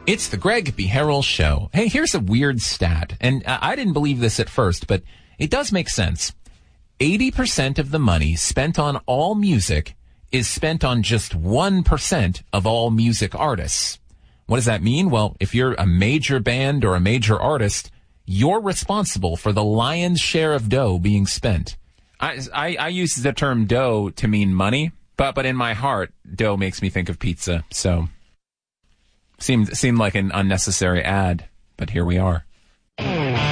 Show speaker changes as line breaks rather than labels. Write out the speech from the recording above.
It's the Greg Beharrell Show. Hey, here's a weird stat, and I didn't believe this at first, but it does make sense. 80% of the money spent on all music is spent on just 1% of all music artists. What does that mean? Well, if you're a major band or a major artist, you're responsible for the lion's share of dough being spent. I use the term dough to mean money, but in my heart, dough makes me think of pizza, so... Seemed like an unnecessary ad, but here we are.